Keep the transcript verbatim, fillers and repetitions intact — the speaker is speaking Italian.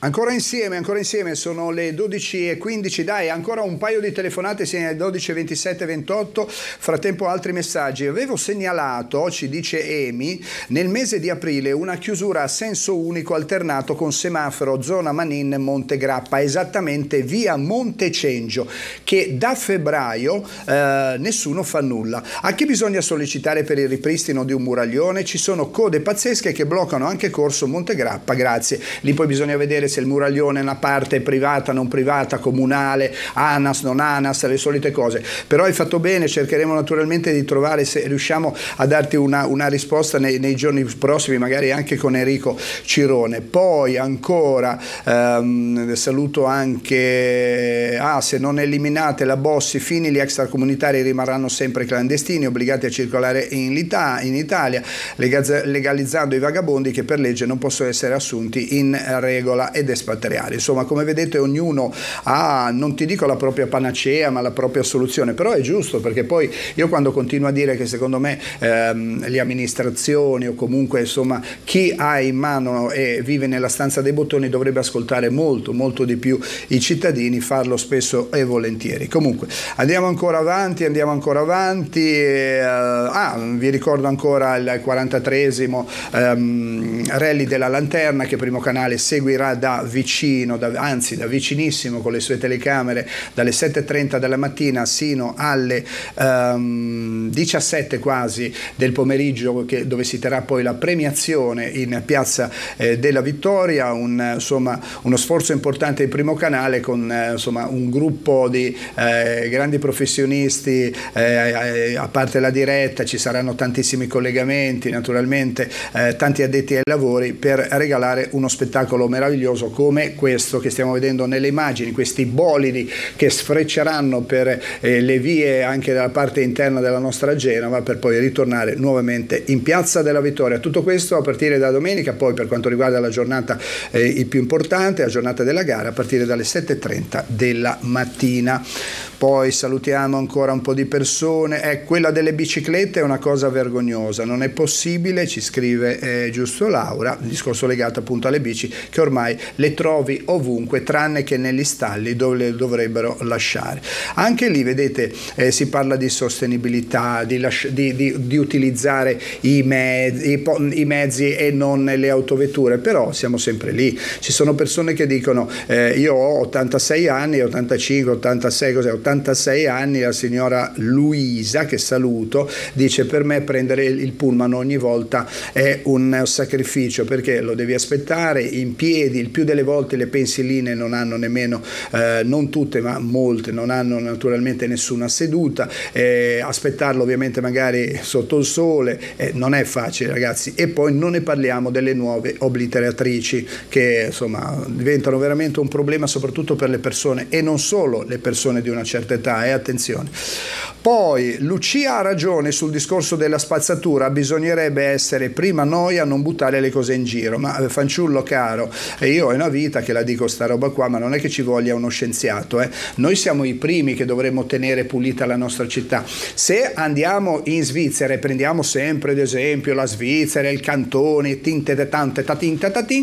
Ancora insieme, ancora insieme, sono le dodici e quindici, dai, ancora un paio di telefonate, siamo alle dodici e ventisette ventotto, frattempo altri messaggi. Avevo segnalato, ci dice Emi, nel mese di aprile una chiusura a senso unico alternato con semaforo zona Manin Monte Grappa, esattamente via Montecengio, che da febbraio eh, nessuno fa nulla. A chi bisogna sollecitare per il ripristino di un muraglione? Ci sono code pazzesche che bloccano anche corso Monte Grappa, grazie. Lì poi bisogna vedere se il muraglione è una parte privata, non privata, comunale, ANAS, non ANAS, le solite cose. Però hai fatto bene, cercheremo naturalmente di trovare, se riusciamo a darti una, una risposta nei, nei giorni prossimi, magari anche con Enrico Cirone. Poi ancora ehm, saluto anche, ah, se non eliminate la Bossi Fini, gli extracomunitari rimarranno sempre clandestini, obbligati a circolare in, Ita- in Italia, legalizzando i vagabondi che per legge non possono essere assunti in regola ed espatriare. Insomma, come vedete, ognuno ha, non ti dico la propria panacea, ma la propria soluzione, però è giusto, perché poi io quando continuo a dire che secondo me ehm, le amministrazioni o comunque insomma chi ha in mano e vive nella stanza dei bottoni dovrebbe ascoltare molto molto di più i cittadini, farlo spesso e volentieri. Comunque andiamo ancora avanti, andiamo ancora avanti e, uh, ah, vi ricordo ancora il quarantatreesimo um, Rally della Lanterna che Primo Canale seguirà da vicino, da, anzi da vicinissimo con le sue telecamere dalle sette e trenta della mattina sino alle um, diciassette quasi del pomeriggio, che, dove si terrà poi la premiazione in Piazza eh, della Vittoria, un, insomma, uno sforzo importante di Primo Canale con eh, insomma, un gruppo di eh, grandi professionisti, eh, a parte la diretta ci saranno tantissimi collegamenti, naturalmente eh, tanti addetti ai lavori per regalare uno spettacolo meraviglioso come questo che stiamo vedendo nelle immagini, questi bolidi che sfrecceranno per eh, le vie anche dalla parte interna della nostra Genova per poi ritornare nuovamente in Piazza della Vittoria. Tutto questo a partire da domenica, poi per quanto riguarda la giornata eh, il più importante, la giornata della gara, a partire dalle sette e trenta della mattina. Poi salutiamo ancora un po' di persone. Eh, quella delle biciclette è una cosa vergognosa, non è possibile, ci scrive eh, giusto Laura, il discorso legato appunto alle bici, che ormai le trovi ovunque tranne che negli stalli dove le dovrebbero lasciare. Anche lì vedete eh, si parla di sostenibilità, di, lasci- di, di, di utilizzare i mezzi, i, i mezzi e non le autovetture, però siamo sempre lì. Ci sono persone che dicono eh, io ho ottantasei anni, ottantacinque, ottantasei, cos'è, ottantasei anni, la signora Luisa, che saluto, dice per me prendere il pullman ogni volta è un sacrificio perché lo devi aspettare in piedi, il più delle volte le pensiline non hanno nemmeno, eh, non tutte ma molte, non hanno naturalmente nessuna seduta, eh, aspettarlo ovviamente magari sotto il sole eh, non è facile, ragazzi. E poi non ne parliamo delle nuove obliteratrici che insomma diventano veramente un problema soprattutto per le persone e non solo le persone di una certa età, e eh, attenzione. Poi Lucia ha ragione sul discorso della spazzatura, bisognerebbe essere prima noi a non buttare le cose in giro, ma fanciullo caro, e io è una vita che la dico sta roba qua, ma non è che ci voglia uno scienziato, eh. Noi siamo i primi che dovremmo tenere pulita la nostra città. Se andiamo in Svizzera e prendiamo sempre ad esempio la Svizzera, il cantone, tinte tante tatin tatin,